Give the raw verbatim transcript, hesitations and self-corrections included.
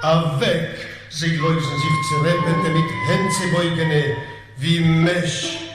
Avec, sie gläusen sich zu retten, mit Hände beugene, wie Mesch